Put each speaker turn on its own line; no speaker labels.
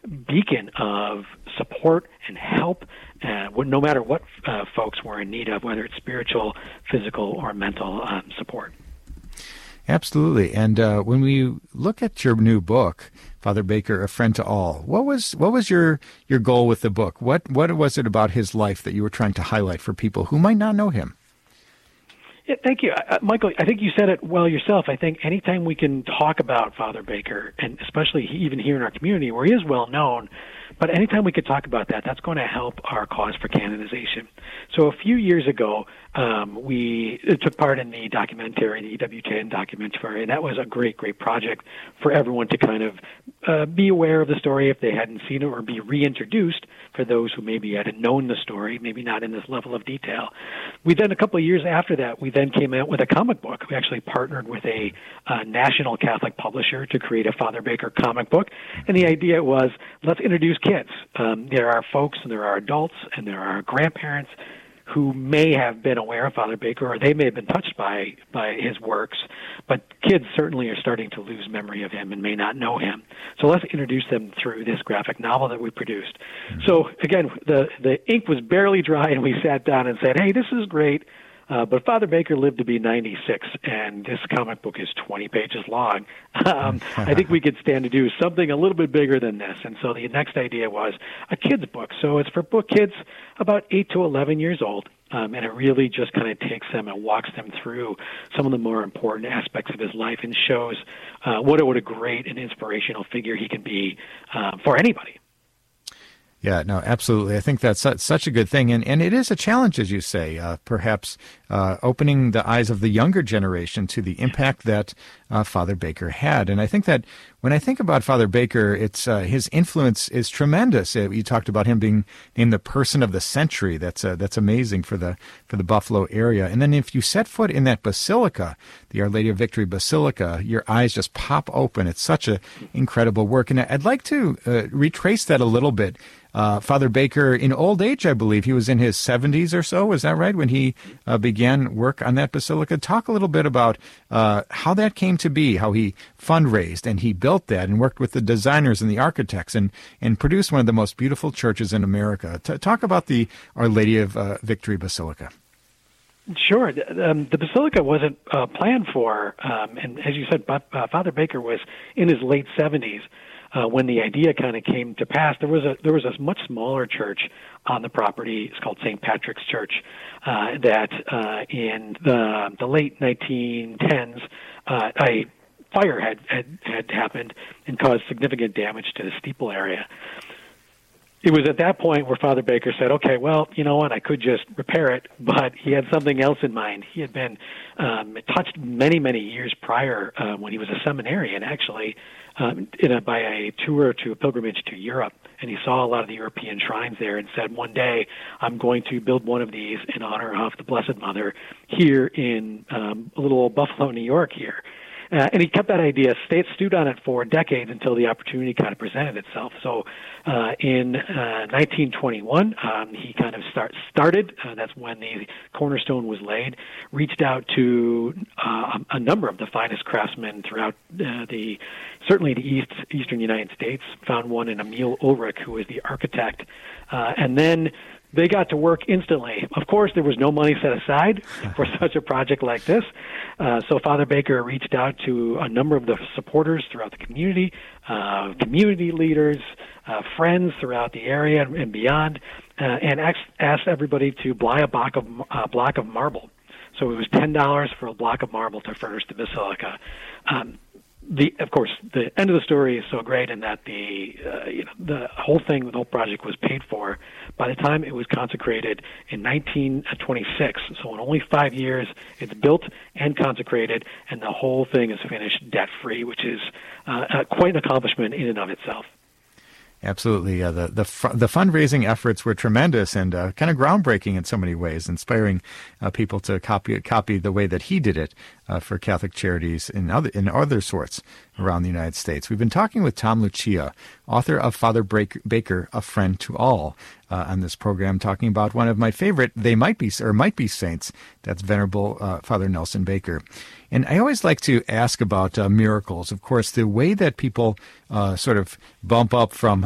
beacon of support and help, no matter what folks were in need of, whether it's spiritual, physical, or mental support.
Absolutely. And when we look at your new book, Father Baker, A Friend to All, what was your goal with the book? What was it about his life that you were trying to highlight for people who might not know him?
Yeah, thank you. Michael, I think you said it well yourself. I think anytime we can talk about Father Baker, and especially even here in our community where he is well known, but anytime we could talk about that, that's going to help our cause for canonization. So a few years ago, we took part in the documentary, the EWTN documentary, and that was a great project for everyone to kind of be aware of the story if they hadn't seen it, or be reintroduced for those who maybe hadn't known the story, maybe not in this level of detail. We then, a couple of years after that, we then came out with a comic book. We actually partnered with a national Catholic publisher to create a Father Baker comic book, and the idea was, let's introduce kids. There are folks, and there are adults, and there are grandparents who may have been aware of Father Baker, or they may have been touched by his works, but kids certainly are starting to lose memory of him and may not know him. So let's introduce them through this graphic novel that we produced. Mm-hmm. So again, the ink was barely dry, and we sat down and said, hey, this is great, but Father Baker lived to be 96, and this comic book is 20 pages long. I think we could stand to do something a little bit bigger than this. And so the next idea was a kid's book. So it's for kids about 8 to 11 years old, and it really just kind of takes them and walks them through some of the more important aspects of his life, and shows what a great and inspirational figure he can be for anybody.
Yeah, no, absolutely. I think that's such a good thing. And it is a challenge, as you say, perhaps opening the eyes of the younger generation to the impact that Father Baker had. And I think that when I think about Father Baker, it's his influence is tremendous. You talked about him being named the person of the century. That's amazing for the Buffalo area. And then if you set foot in that basilica, the Our Lady of Victory Basilica, your eyes just pop open. It's such an incredible work. And I'd like to retrace that a little bit. Father Baker, in old age, I believe, he was in his 70s or so. Is that right, when he began work on that basilica? Talk a little bit about how that came to be, how he fundraised and he built that and worked with the designers and the architects and produced one of the most beautiful churches in America. Talk about the Our Lady of Victory Basilica.
Sure. The basilica wasn't planned for, and as you said, Father Baker was in his late 70s. When the idea kind of came to pass, there was a much smaller church on the property. It's called St. Patrick's Church. That in the late 1910s, a fire had happened and caused significant damage to the steeple area. It was at that point where Father Baker said, okay, well, you know what, I could just repair it, but he had something else in mind. He had been touched many, many years prior when he was a seminarian, actually, by a tour to a pilgrimage to Europe, and he saw a lot of the European shrines there and said, one day I'm going to build one of these in honor of the Blessed Mother here in little old Buffalo, New York here. And he kept that idea, stewed on it for decades until the opportunity kind of presented itself. So in 1921, he kind of started. That's when the cornerstone was laid. Reached out to a number of the finest craftsmen throughout certainly the eastern United States. Found one in Emil Ulrich, who was the architect, and then they got to work instantly. Of course, there was no money set aside for such a project like this. So Father Baker reached out to a number of the supporters throughout the community, community leaders, friends throughout the area and beyond, and asked everybody to buy a block of marble. So it was $10 for a block of marble to furnish the basilica. Of course, the end of the story is so great in that the whole project was paid for by the time it was consecrated in 1926. So in only 5 years, it's built and consecrated, and the whole thing is finished debt-free, which is quite an accomplishment in and of itself.
Absolutely. The fundraising efforts were tremendous and kind of groundbreaking in so many ways, inspiring people to copy the way that he did it for Catholic charities in other sorts around the United States. We've been talking with Tom Lucia, author of Father Baker, A Friend to All, on this program, talking about one of my favorite might be saints. That's Venerable Father Nelson Baker. And I always like to ask about miracles. Of course, the way that people sort of bump up from